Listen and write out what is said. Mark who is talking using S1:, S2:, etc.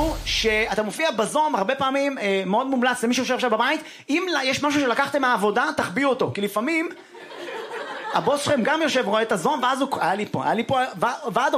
S1: הוא שאתה מופיע בזום הרבה פעמים, מאוד מומלץ למי שיושב עכשיו בבית, אם יש משהו שלקחתם מהעבודה, תחביאו אותו, כי לפעמים הבוס שלכם גם יושב, רואה את הזום, ואז הוא, היה לי פה, ועד